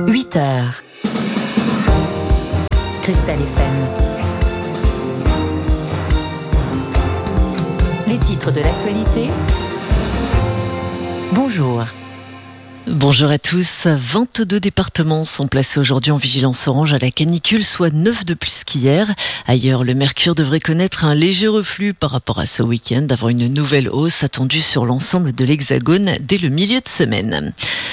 8h. Cristal FM. Les titres de l'actualité. Bonjour. Bonjour à tous. 22 départements sont placés aujourd'hui en vigilance orange à la canicule, soit 9 de plus qu'hier. Ailleurs, le mercure devrait connaître un léger reflux par rapport à ce week-end, avant une nouvelle hausse attendue sur l'ensemble de l'Hexagone dès le milieu de semaine.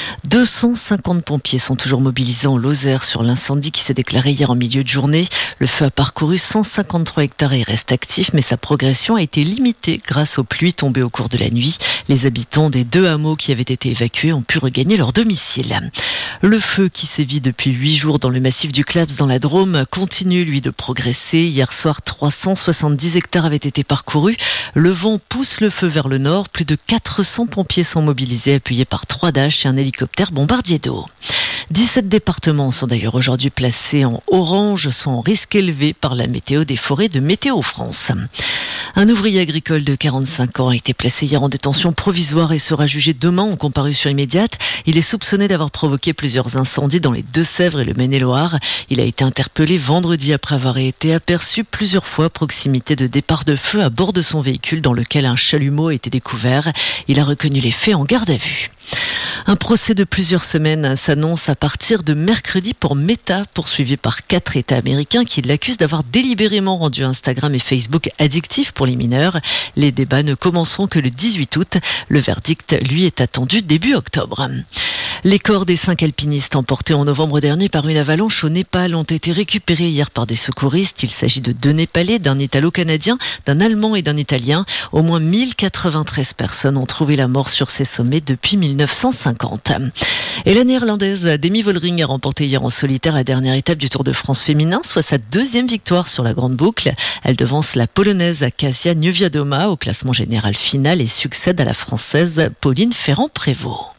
250 pompiers sont toujours mobilisés en Lozère sur l'incendie qui s'est déclaré hier en milieu de journée. Le feu a parcouru 153 hectares et reste actif, mais sa progression a été limitée grâce aux pluies tombées au cours de la nuit. Les habitants des 2 hameaux qui avaient été évacués ont pu regagner leur domicile. Le feu qui sévit depuis 8 jours dans le massif du Claps dans la Drôme continue lui de progresser. Hier soir, 370 hectares avaient été parcourus. Le vent pousse le feu vers le nord. Plus de 400 pompiers sont mobilisés, appuyés par 3 Dash et un hélicoptère bombardier d'eau. 17 départements sont d'ailleurs aujourd'hui placés en orange, soit en risque élevé par la météo des forêts de Météo France. Un ouvrier agricole de 45 ans a été placé hier en détention provisoire et sera jugé demain en comparution immédiate. Il est soupçonné d'avoir provoqué plusieurs incendies dans les Deux-Sèvres et le Maine-et-Loire. Il a été interpellé vendredi après avoir été aperçu plusieurs fois à proximité de départ de feu à bord de son véhicule dans lequel un chalumeau a été découvert. Il a reconnu les faits en garde à vue. Un procès de plusieurs semaines s'annonce à partir de mercredi pour Meta, poursuivi par 4 États américains qui l'accusent d'avoir délibérément rendu Instagram et Facebook addictifs pour les mineurs. Les débats ne commenceront que le 18 août. Le verdict, lui, est attendu début octobre. Les corps des 5 alpinistes emportés en novembre dernier par une avalanche au Népal ont été récupérés hier par des secouristes. Il s'agit de 2 Népalais, d'un Italo-Canadien, d'un Allemand et d'un Italien. Au moins 1093 personnes ont trouvé la mort sur ces sommets depuis 1950. Et la néerlandaise Demi Vollering a remporté hier en solitaire la dernière étape du Tour de France féminin, soit sa 2e victoire sur la grande boucle. Elle devance la polonaise Kasia Niewiadoma au classement général final et succède à la française Pauline Ferrand-Prévot.